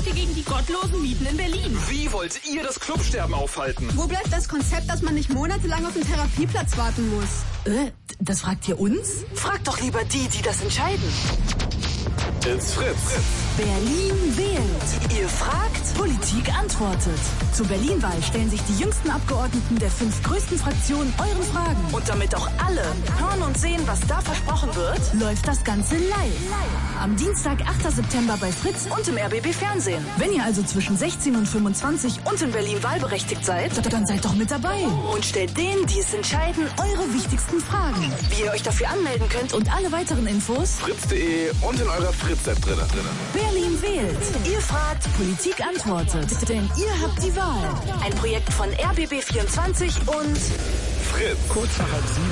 ihr gegen die gottlosen Mieten in Berlin? Wie wollt ihr das Clubsterben aufhalten? Wo bleibt das Konzept, dass man nicht monatelang auf den Therapieplatz warten muss? Das fragt ihr uns? Fragt doch lieber die das entscheiden. It's Fritz. Berlin wählt. Ihr fragt, Politik antwortet. Zur Berlin-Wahl stellen sich die jüngsten Abgeordneten der 5 größten Fraktionen euren Fragen. und damit auch alle hören und sehen, was da versprochen wird, Läuft das Ganze live. Am Dienstag, 8. September bei Fritz und im RBB Fernsehen. Wenn ihr also zwischen 16 und 25 Und in Berlin wahlberechtigt seid, dann seid doch mit dabei. und stellt denen, die es entscheiden, Eure wichtigsten Fragen. wie ihr euch dafür anmelden könnt. Und alle weiteren Infos Fritz.de und in eurer Fritz-App drin. Berlin wählt. Ihr fragt, Politik antwortet. Denn ihr habt die Wahl. ein Projekt von RBB24 und Fritz. Kurz nach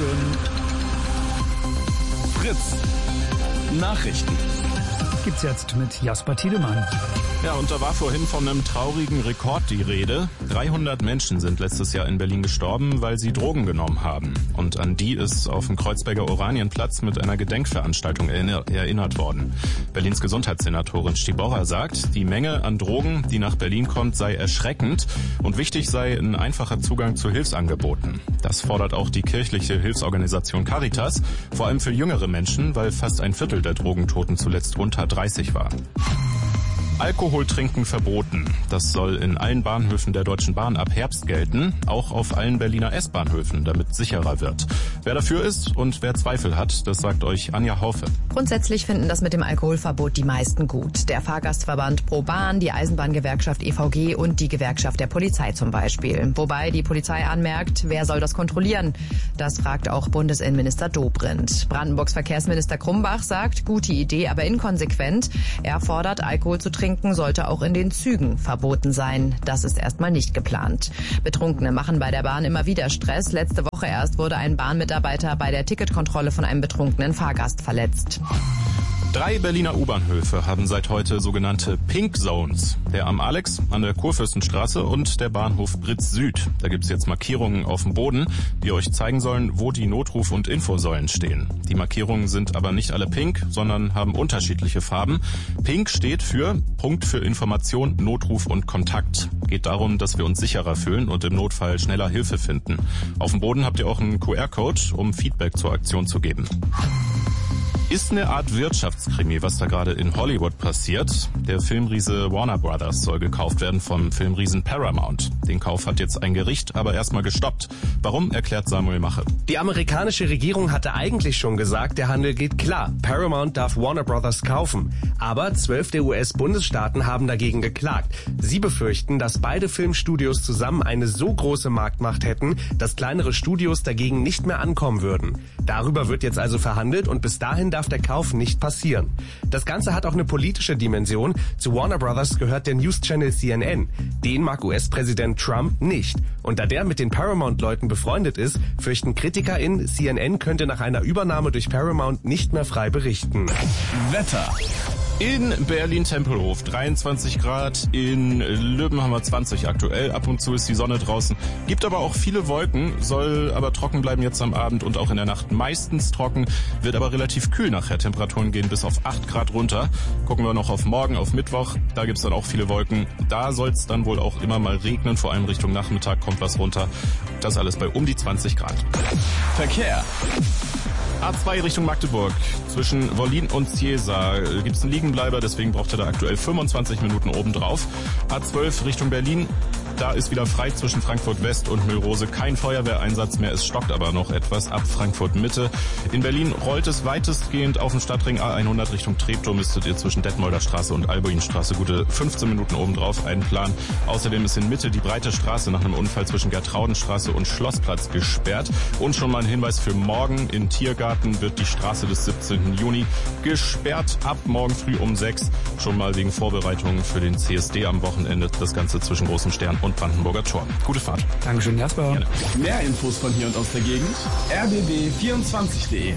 6:30. Fritz. Nachrichten. Gibt's jetzt mit Jasper Tiedemann. Ja, und da war vorhin von einem traurigen Rekord die Rede. 300 Menschen sind letztes Jahr in Berlin gestorben, weil sie Drogen genommen haben. Und an die ist auf dem Kreuzberger Oranienplatz mit einer Gedenkveranstaltung erinnert worden. Berlins Gesundheitssenatorin Stiborra sagt, die Menge an Drogen, die nach Berlin kommt, sei erschreckend und wichtig sei ein einfacher Zugang zu Hilfsangeboten. Das fordert auch die kirchliche Hilfsorganisation Caritas, vor allem für jüngere Menschen, weil fast ein Viertel der Drogentoten zuletzt unter 30 war. Alkohol trinken verboten. Das soll in allen Bahnhöfen der Deutschen Bahn ab Herbst gelten, auch auf allen Berliner S-Bahnhöfen, damit sicherer wird. Wer dafür ist und wer Zweifel hat, das sagt euch Anja Haufe. Grundsätzlich finden das mit dem Alkoholverbot die meisten gut. Der Fahrgastverband Pro Bahn, die Eisenbahngewerkschaft EVG und die Gewerkschaft der Polizei zum Beispiel. Wobei die Polizei anmerkt, wer soll das kontrollieren? Das fragt auch Bundesinnenminister Dobrindt. Brandenburgs Verkehrsminister Krumbach sagt, gute Idee, aber inkonsequent. Er fordert, Alkohol zu trinken sollte auch in den Zügen verboten sein. Das ist erstmal nicht geplant. Betrunkene machen bei der Bahn immer wieder Stress. Letzte Woche erst wurde ein Bahnmitarbeiter bei der Ticketkontrolle von einem betrunkenen Fahrgast verletzt. 3 Berliner U-Bahn-Höfe haben seit heute sogenannte Pink Zones. Der am Alex, an der Kurfürstenstraße und der Bahnhof Britz Süd. Da gibt's jetzt Markierungen auf dem Boden, die euch zeigen sollen, wo die Notruf- und Infosäulen stehen. Die Markierungen sind aber nicht alle pink, sondern haben unterschiedliche Farben. Pink steht für Punkt für Information, Notruf und Kontakt. Geht darum, dass wir uns sicherer fühlen und im Notfall schneller Hilfe finden. Auf dem Boden habt ihr auch einen QR-Code, um Feedback zur Aktion zu geben. Ist eine Art Wirtschaftskrimi, was da gerade in Hollywood passiert. Der Filmriese Warner Brothers soll gekauft werden vom Filmriesen Paramount. Den Kauf hat jetzt ein Gericht aber erstmal gestoppt. Warum, erklärt Samuel Mache. Die amerikanische Regierung hatte eigentlich schon gesagt, der Handel geht klar. Paramount darf Warner Brothers kaufen. Aber 12 der US-Bundesstaaten haben dagegen geklagt. Sie befürchten, dass beide Filmstudios zusammen eine so große Marktmacht hätten, dass kleinere Studios dagegen nicht mehr ankommen würden. Darüber wird jetzt also verhandelt und bis dahin darf der Kauf nicht passieren. Das Ganze hat auch eine politische Dimension. Zu Warner Brothers gehört der News-Channel CNN. Den mag US-Präsident Trump nicht. Und da der mit den Paramount-Leuten befreundet ist, fürchten KritikerInnen, CNN könnte nach einer Übernahme durch Paramount nicht mehr frei berichten. Wetter. In Berlin-Tempelhof 23 Grad, in Lübben haben wir 20 aktuell. Ab und zu ist die Sonne draußen. Gibt aber auch viele Wolken, soll aber trocken bleiben jetzt am Abend und auch in der Nacht meistens trocken, wird aber relativ kühl nachher. Temperaturen gehen bis auf 8 Grad runter. Gucken wir noch auf morgen, auf Mittwoch. Da gibt's dann auch viele Wolken. Da soll es dann wohl auch immer mal regnen, vor allem Richtung Nachmittag kommt was runter. Das alles bei um die 20 Grad. Verkehr. A2 Richtung Magdeburg. Zwischen Wollin und Ciesa gibt's einen Liegenbleiber, deswegen braucht ihr da aktuell 25 Minuten obendrauf. A12 Richtung Berlin. Da ist wieder frei zwischen Frankfurt West und Mühlrose. Kein Feuerwehreinsatz mehr, es stockt aber noch etwas ab Frankfurt Mitte. In Berlin rollt es weitestgehend auf dem Stadtring A100 Richtung Treptow. Müsstet ihr zwischen Detmolder Straße und Albuinstraße gute 15 Minuten obendrauf einplanen. Außerdem ist in Mitte die breite Straße nach einem Unfall zwischen Gertraudenstraße und Schlossplatz gesperrt. Und schon mal ein Hinweis für morgen. In Tiergarten wird die Straße des 17. Juni gesperrt ab morgen früh um 6. Schon mal wegen Vorbereitungen für den CSD am Wochenende. Das Ganze zwischen Großem Stern und Brandenburger Tor. Gute Fahrt. Dankeschön, Jasper. Gerne. Mehr Infos von hier und aus der Gegend. rbb24.de.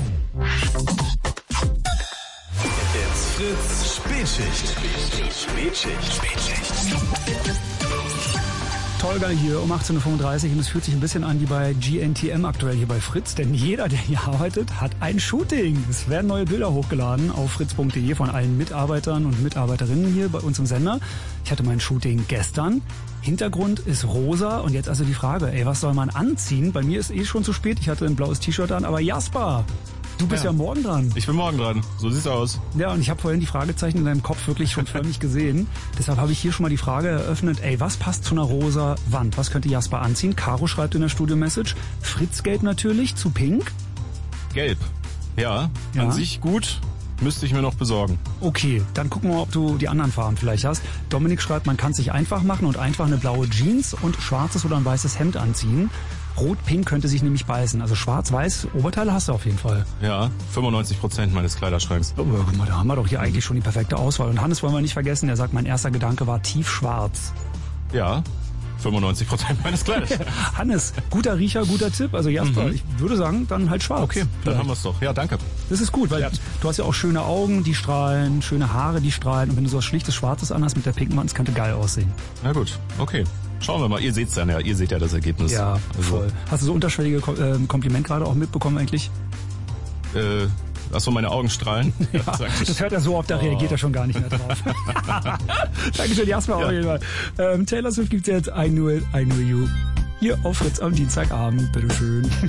It's Fritz Spätschicht. Tolga hier um 18.35 Uhr und es fühlt sich ein bisschen an wie bei GNTM aktuell hier bei Fritz, denn jeder, der hier arbeitet, hat ein Shooting. Es werden neue Bilder hochgeladen auf fritz.de von allen Mitarbeitern und Mitarbeiterinnen hier bei uns im Sender. Ich hatte mein Shooting gestern. Hintergrund ist rosa und jetzt also die Frage, was soll man anziehen? Bei mir ist schon zu spät, ich hatte ein blaues T-Shirt an, aber Jasper, du bist ja morgen dran. Ich bin morgen dran, so sieht's aus. Ja, und ich habe vorhin die Fragezeichen in deinem Kopf wirklich schon förmlich gesehen. Deshalb habe ich hier schon mal die Frage eröffnet, was passt zu einer rosa Wand? Was könnte Jasper anziehen? Caro schreibt in der Studio-Message, Fritzgelb natürlich, zu pink? Gelb, ja, an sich gut. Müsste ich mir noch besorgen. Okay, dann gucken wir mal, ob du die anderen Farben vielleicht hast. Dominik schreibt, man kann es sich einfach machen und einfach eine blaue Jeans und schwarzes oder ein weißes Hemd anziehen. Rot-Pink könnte sich nämlich beißen. Also schwarz-weiß Oberteile hast du auf jeden Fall. Ja, 95% meines Kleiderschranks. Oh, guck mal, da haben wir doch hier eigentlich schon die perfekte Auswahl. Und Hannes wollen wir nicht vergessen, der sagt, mein erster Gedanke war tiefschwarz. Ja, 95% meines Kleiderschranks. Hannes, guter Riecher, guter Tipp. Also Jasper, ich würde sagen, dann halt schwarz. Okay, dann haben wir es doch. Ja, danke. Das ist gut, weil du hast ja auch schöne Augen, die strahlen, schöne Haare, die strahlen. Und wenn du so was schlichtes Schwarzes anhast mit der pinken Wand, das könnte geil aussehen. Na gut, okay. Schauen wir mal. Ihr seht's dann ja. Ihr seht ja das Ergebnis. Ja, voll. Hast du so unterschwellige Kompliment gerade auch mitbekommen eigentlich? Achso, meine Augen strahlen. Ja, das hört er so oft, da reagiert er schon gar nicht mehr drauf. Dankeschön, Jasper, auf jeden Fall. Taylor Swift gibt's jetzt I Knew It, I Knew You. Hier auf Fritz am Dienstagabend. Bitteschön.